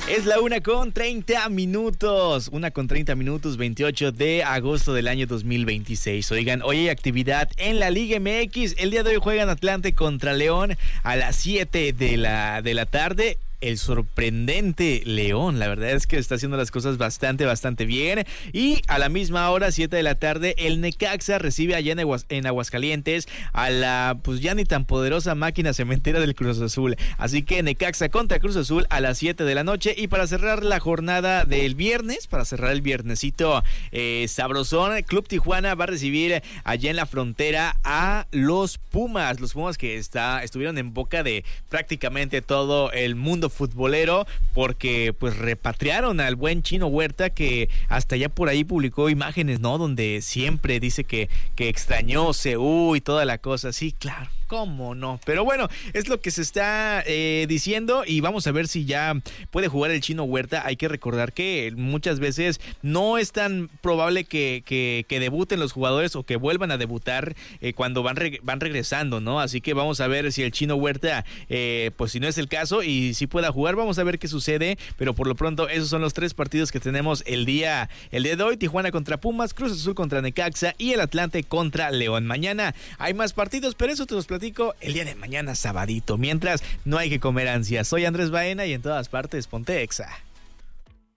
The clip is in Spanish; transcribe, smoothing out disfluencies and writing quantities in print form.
Es la 1:30. 1:30, 28 de agosto del año 2026. Oigan, hoy hay actividad en la Liga MX. El día de hoy juegan Atlante contra León a las 7 de la tarde. El sorprendente León, la verdad es que está haciendo las cosas bastante bien. Y a la misma hora, 7 de la tarde, el Necaxa recibe allá en Aguascalientes a la pues ya ni tan poderosa máquina cementera del Cruz Azul. Así que Necaxa contra Cruz Azul a las 7 de la noche. Y para cerrar la jornada del viernes, para cerrar el viernesito sabrosón, Club Tijuana va a recibir allá en la frontera a los Pumas. Los Pumas que estuvieron en boca de prácticamente todo el mundo futbolero, porque pues repatriaron al buen Chino Huerta, que hasta ya por ahí publicó imágenes, ¿no? Donde siempre dice que extrañó CU y toda la cosa. Sí, claro, cómo no, pero bueno, es lo que se está diciendo, y vamos a ver si ya puede jugar el Chino Huerta. Hay que recordar que muchas veces no es tan probable que debuten los jugadores o que vuelvan a debutar cuando van regresando, ¿no? Así que vamos a ver si el Chino Huerta, pues si no es el caso y si pueda jugar, vamos a ver qué sucede, pero por lo pronto esos son los 3 partidos que tenemos el día de hoy: Tijuana contra Pumas, Cruz Azul contra Necaxa y el Atlante contra León. Mañana hay más partidos, pero eso te los platico el día de mañana, sabadito. Mientras, no hay que comer ansias. Soy Andrés Baena y en todas partes ponte Exa.